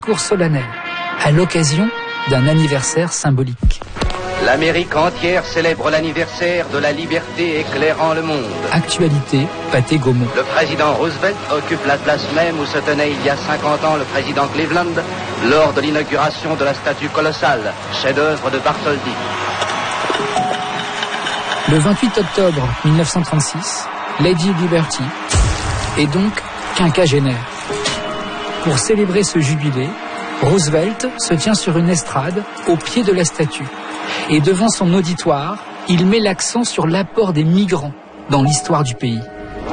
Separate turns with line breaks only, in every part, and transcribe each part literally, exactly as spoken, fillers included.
Cours solennel, à l'occasion d'un anniversaire symbolique.
L'Amérique entière célèbre l'anniversaire de la liberté éclairant le monde.
Actualité, Pathé Gaumont.
Le président Roosevelt occupe la place même où se tenait il y a cinquante ans le président Cleveland lors de l'inauguration de la statue colossale, chef-d'œuvre de Bartholdi.
Le vingt-huit octobre mille neuf cent trente-six, Lady Liberty est donc quinquagénaire. Pour célébrer ce jubilé, Roosevelt se tient sur une estrade au pied de la statue. Et devant son auditoire, il met l'accent sur l'apport des migrants dans l'histoire du pays.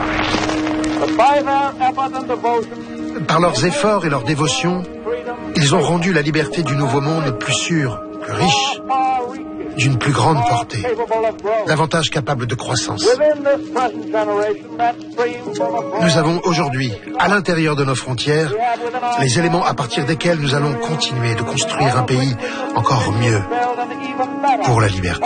Par leurs efforts et leur dévotion, ils ont rendu la liberté du Nouveau Monde plus sûre, plus riche, d'une plus grande portée, davantage capable de croissance. Nous avons aujourd'hui, à l'intérieur de nos frontières, les éléments à partir desquels nous allons continuer de construire un pays encore mieux pour la liberté.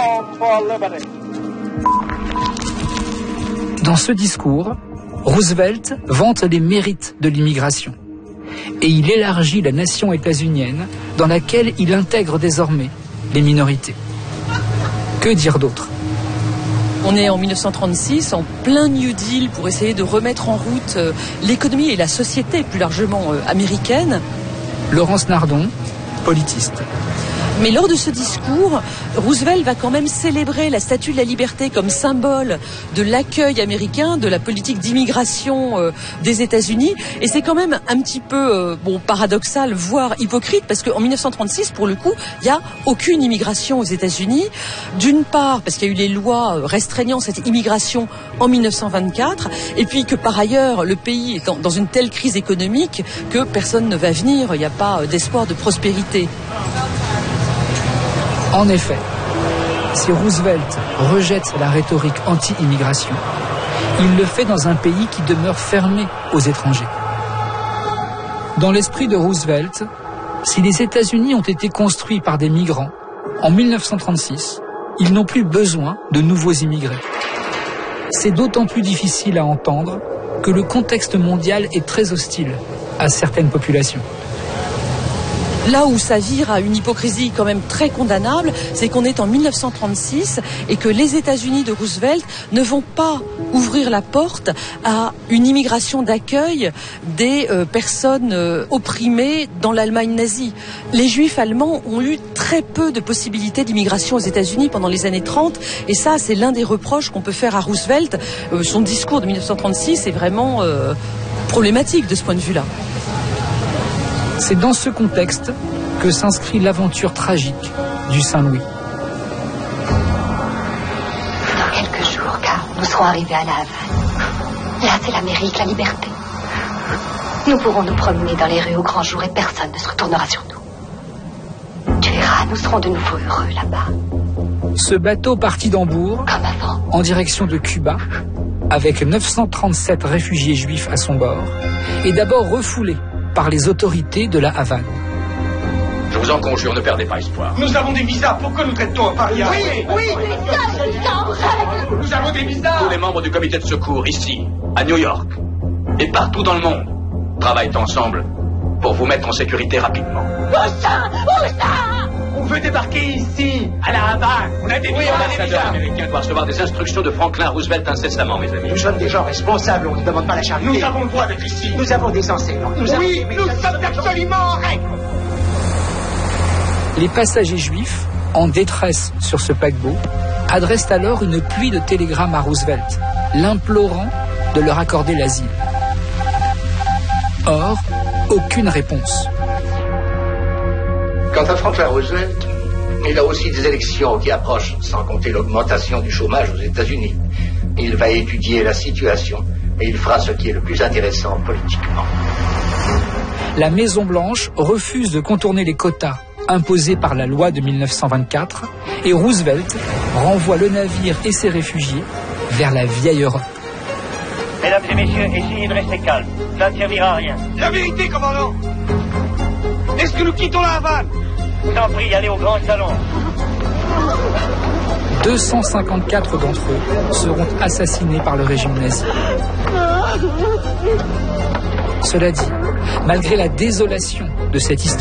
Dans ce discours, Roosevelt vante les mérites de l'immigration et il élargit la nation états-unienne dans laquelle il intègre désormais les minorités. Que dire d'autre ?
On est en mille neuf cent trente-six, en plein New Deal pour essayer de remettre en route euh, l'économie et la société plus largement euh, américaine.
Laurence Nardon, politiste.
Mais lors de ce discours, Roosevelt va quand même célébrer la Statue de la Liberté comme symbole de l'accueil américain, de la politique d'immigration euh, des États-Unis. Et c'est quand même un petit peu euh, bon, paradoxal, voire hypocrite, parce qu'en mille neuf cent trente-six, pour le coup, il n'y a aucune immigration aux États-Unis. D'une part, parce qu'il y a eu les lois restreignant cette immigration en mille neuf cent vingt-quatre, et puis que par ailleurs, le pays est dans une telle crise économique que personne ne va venir, il n'y a pas d'espoir de prospérité.
En effet, si Roosevelt rejette la rhétorique anti-immigration, il le fait dans un pays qui demeure fermé aux étrangers. Dans l'esprit de Roosevelt, si les États-Unis ont été construits par des migrants, en mille neuf cent trente-six, ils n'ont plus besoin de nouveaux immigrés. C'est d'autant plus difficile à entendre que le contexte mondial est très hostile à certaines populations.
Là où ça vire à une hypocrisie quand même très condamnable, c'est qu'on est en mille neuf cent trente-six et que les États-Unis de Roosevelt ne vont pas ouvrir la porte à une immigration d'accueil des euh, personnes euh, opprimées dans l'Allemagne nazie. Les Juifs allemands ont eu très peu de possibilités d'immigration aux États-Unis pendant les années trente et ça, c'est l'un des reproches qu'on peut faire à Roosevelt. Euh, son discours de mille neuf cent trente-six est vraiment euh, problématique de ce point de vue-là.
C'est dans ce contexte que s'inscrit l'aventure tragique du Saint-Louis.
Dans quelques jours, car nous serons arrivés à la Havane. Là, c'est l'Amérique, la liberté. Nous pourrons nous promener dans les rues au grand jour et personne ne se retournera sur nous. Tu verras, nous serons de nouveau heureux là-bas.
Ce bateau parti d'Hambourg,
comme avant,
en direction de Cuba, avec neuf cent trente-sept réfugiés juifs à son bord, est d'abord refoulé par les autorités de la Havane.
Je vous en conjure, ne perdez pas espoir.
Nous avons des visas, pourquoi nous traitons en paria?
Oui, oui,
nous avons des visas.
Tous les membres du comité de secours, ici, à New York, et partout dans le monde, travaillent ensemble pour vous mettre en sécurité rapidement.
Où ça? Où ça? On veut débarquer ici, à la Havane. On a des visas.
L'ambassadeur américain doit recevoir des instructions de Franklin Roosevelt incessamment, mes amis.
Nous sommes des gens responsables, on ne demande pas la charité. Nous avons le droit d'être ici. Nous avons des enseignants. Nous oui, avons... nous sommes absolument en règle.
Les passagers juifs, en détresse sur ce paquebot, adressent alors une pluie de télégrammes à Roosevelt, l'implorant de leur accorder l'asile. Or, aucune réponse.
Quant à Franklin Roosevelt, il a aussi des élections qui approchent, sans compter l'augmentation du chômage aux États-Unis. Il va étudier la situation et il fera ce qui est le plus intéressant politiquement.
La Maison-Blanche refuse de contourner les quotas imposés par la loi de mille neuf cent vingt-quatre et Roosevelt renvoie le navire et ses réfugiés vers la vieille Europe.
Mesdames et messieurs, essayez de rester calme. Ça ne servira à rien.
La vérité, commandant! Est-ce que nous quittons la Havane?
Je vous en prie, allez au grand salon.
deux cent cinquante-quatre d'entre eux seront assassinés par le régime nazi. Cela dit, malgré la désolation de cette histoire.